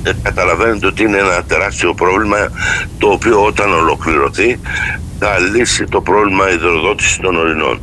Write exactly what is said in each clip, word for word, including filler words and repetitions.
καταλαβαίνετε ότι είναι ένα τεράστιο πρόβλημα, το οποίο όταν ολοκληρωθεί θα λύσει το πρόβλημα υδροδότησης των ορεινών.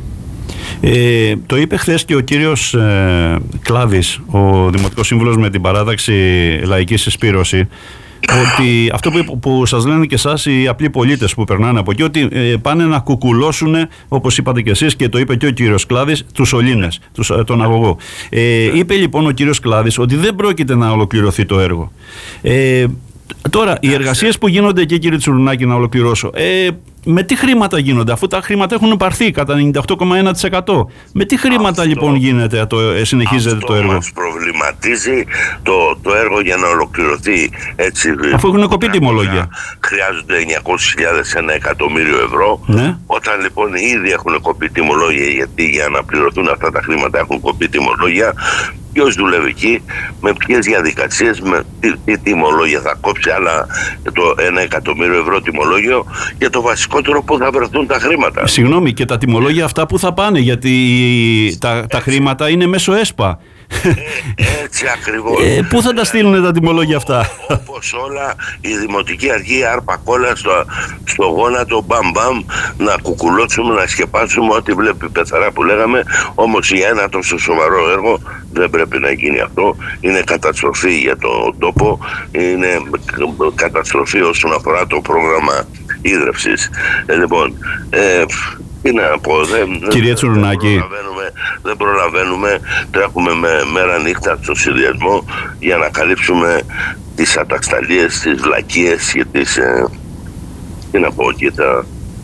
Ε, το είπε χθες και ο κύριος ε, Κλάβης, ο Δημοτικός Σύμβουλος με την παράταξη Λαϊκή Συσπήρωση, ότι αυτό που, που σας λένε και εσάς οι απλοί πολίτες που περνάνε από εκεί, ότι ε, πάνε να κουκουλώσουν, όπως είπατε και εσείς και το είπε και ο κύριος Κλάβης, τους σωλήνες, τους, τον αγωγό. Ε, είπε λοιπόν ο κύριος Κλάβης ότι δεν πρόκειται να ολοκληρωθεί το έργο. Ε, τώρα, οι εργασίες που γίνονται εκεί, κύριε Τσουρουνάκη, να ολοκληρώσω, ε, με τι χρήματα γίνονται, αφού τα χρήματα έχουν πάρθει κατά ενενήντα οκτώ κόμμα ένα τοις εκατό. Με τι χρήματα αυτό, λοιπόν γίνεται, το, συνεχίζεται αυτό το έργο? Μας προβληματίζει το, το έργο για να ολοκληρωθεί έτσι. Αφού έχουν κοπεί τιμολόγια. Χρειάζονται εννιακόσιες χιλιάδες, ένα εκατομμύριο ευρώ. Ναι. Όταν λοιπόν ήδη έχουν κοπεί τιμολόγια, γιατί για να πληρωθούν αυτά τα χρήματα έχουν κοπεί τιμολόγια, ποιος δουλεύει εκεί, με ποιες διαδικασίες, με τι, τι τιμολόγια θα κόψει, άλλα το ένα εκατομμύριο ευρώ τιμολόγιο, και το βασικότερο που θα βρεθούν τα χρήματα. Συγγνώμη, και τα τιμολόγια αυτά που θα πάνε, γιατί τα, τα χρήματα είναι μέσω ΕΣΠΑ. Ε, έτσι ακριβώς. Ε, πού θα τα στείλουν τα τιμολόγια αυτά? Όπως όλα, η Δημοτική Αρχή άρπα κόλλα στο, στο γόνατο, μπαμ μπαμ, να κουκουλώσουμε, να σκεπάσουμε ό,τι βλέπει πεθαρά που λέγαμε. Όμως για ένα τόσο σοβαρό έργο δεν πρέπει να γίνει αυτό. Είναι καταστροφή για τον τόπο, είναι καταστροφή όσον αφορά το πρόγραμμα ίδρευσης. Ε, λοιπόν, ε, τι να πω, δεν, Κύριε Τσουρουνάκη, δεν προλαβαίνουμε, δεν προλαβαίνουμε, τρέχουμε με μέρα νύχτα στο συνδυασμό για να καλύψουμε τις ατασταλίες, τις βλακίες και τις, ε, τι να πω, και τα...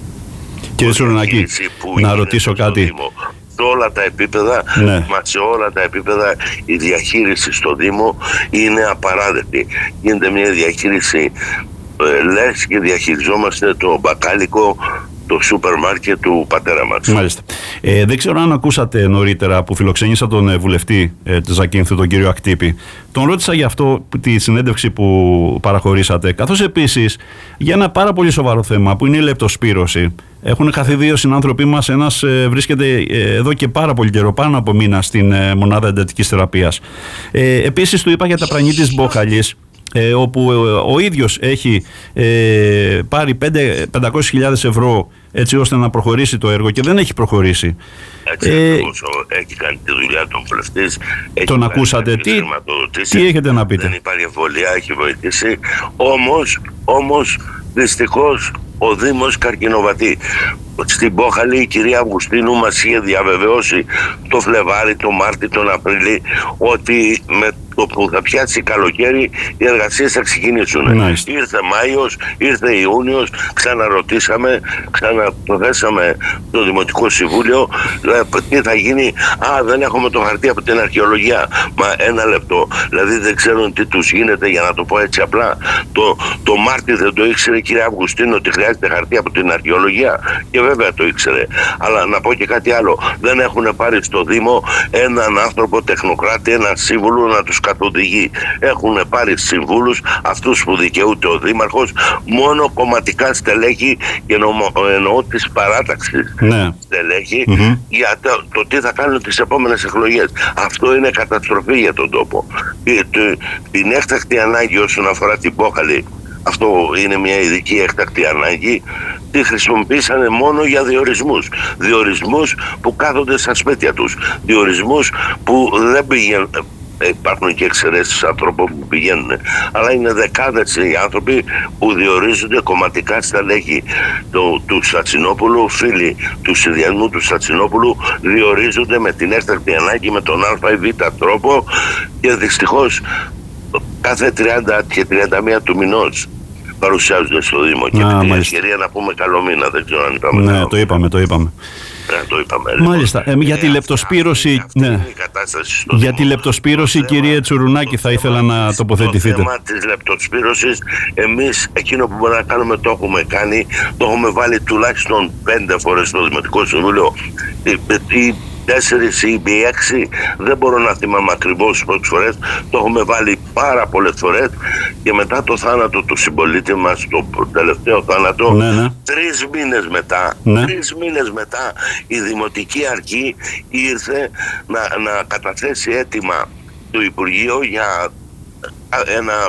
Κύριε Τσουρουνάκη, να ρωτήσω κάτι. Δήμο. Σε όλα τα επίπεδα, ναι. μα σε όλα τα επίπεδα η διαχείριση στο Δήμο είναι απαράδεκτη. Γίνεται μια διαχείριση, ε, λες και διαχειριζόμαστε το μπακάλικο, το σούπερ μάρκετ του πατέρα μας. Μάλιστα. Ε, δεν ξέρω αν ακούσατε νωρίτερα που φιλοξενήσα τον ε, βουλευτή ε, του Ζακίνθου, τον κύριο Ακτύπη. Τον ρώτησα για αυτό, τη συνέντευξη που παραχωρήσατε, καθώς επίσης για ένα πάρα πολύ σοβαρό θέμα που είναι η λεπτοσπύρωση. Έχουν χαθεί δύο συνάνθρωποι μας. Ένας ε, βρίσκεται ε, εδώ και πάρα πολύ καιρό, πάνω από μήνα, στην ε, μονάδα εντατικής θεραπείας. Ε, επίσης του είπα για τα πρανή της Μπόχαλης, Ε, όπου ε, ο ίδιος έχει ε, πάρει πεντακόσιες χιλιάδες ευρώ έτσι ώστε να προχωρήσει το έργο και δεν έχει προχωρήσει. Έτσι ε, ακριβώς, έχει κάνει τη δουλειά των βουλευτής. Τον ακούσατε, τι, τι έχετε να πείτε? Δεν υπάρχει εμβολία, έχει βοηθήσει. Όμως, όμως δυστυχώς ο Δήμος καρκινοβατεί. Στην Μπόχαλη η κυρία Αυγουστίνου μας είχε διαβεβαιώσει το Φλεβάρι, το Μάρτι, τον Απρίλη ότι με το που θα πιάσει καλοκαίρι οι εργασίες θα ξεκινήσουν. Nice. Ήρθε Μάιος, ήρθε Ιούνιος, ξαναρωτήσαμε, ξαναποθέσαμε το Δημοτικό Συμβούλιο τι θα γίνει. Α, δεν έχουμε το χαρτί από την αρχαιολογία. Μα ένα λεπτό, δηλαδή δεν ξέρουν τι τους γίνεται, για να το πω έτσι απλά. Το, το Μάρτι δεν το ήξερε η κυρία Αυγουστίνου ότι χρειάζεται χαρτί από την αρχαιολογία, και βέβαια το ήξερε. Αλλά να πω και κάτι άλλο, δεν έχουν πάρει στο Δήμο έναν άνθρωπο τεχνοκράτη, έναν σύμβουλο να τους καθοδηγεί. Έχουν πάρει συμβούλους, αυτούς που δικαιούται ο Δήμαρχος, μόνο κομματικά στελέχη, και νομο, εννοώ της παράταξης, ναι, στελέχη, mm-hmm. για το, το τι θα κάνουν τις επόμενες εκλογές. Αυτό είναι καταστροφή για τον τόπο. Την έκτακτη ανάγκη όσον αφορά την Μπόχαλη, αυτό είναι μια ειδική έκτακτη ανάγκη, τη χρησιμοποίησανε μόνο για διορισμούς. Διορισμούς που κάθονται στα σπίτια τους. Διορισμούς που δεν πηγαίνουν. Υπάρχουν και εξαιρέσεις ανθρώπων που πηγαίνουν, αλλά είναι δεκάδες οι άνθρωποι που διορίζονται κομματικά στελέχη του, του Στατσινόπουλου, φίλοι του συνδυασμού του Στατσινόπουλου, διορίζονται με την έκτακτη ανάγκη, με τον α ή β τρόπο, και δυστυχώς κάθε τριάντα και τριάντα μία του μηνός παρουσιάζονται στο Δήμο. Και με την ευκαιρία να πούμε καλό μήνα, δεν ξέρω αν είπαμε. Ναι, το είπαμε, το είπαμε. Ναι, το είπαμε. Μάλιστα. Ε, για τη λεπτοσπύρωση, αυτή, ναι. αυτή η για τη λεπτοσπύρωση, το κύριε θέμα, Τσουρουνάκη, θα ήθελα θέμα, να τοποθετηθείτε. Το θέμα της λεπτοσπύρωσης, εμείς εκείνο που μπορούμε να κάνουμε το έχουμε κάνει. Το έχουμε βάλει τουλάχιστον πέντε φορές στο Δημοτικό Συμβούλιο. Η, τέσσερις ή έξι, δεν μπορώ να θυμάμαι ακριβώς πόσες φορές, το έχουμε βάλει πάρα πολλές φορές, και μετά το θάνατο του συμπολίτη μας, το τελευταίο θάνατο, ναι, ναι. τρεις μήνες μετά, ναι. τρεις μήνες μετά η Δημοτική Αρχή ήρθε να, να καταθέσει αίτημα του Υπουργείου για ένα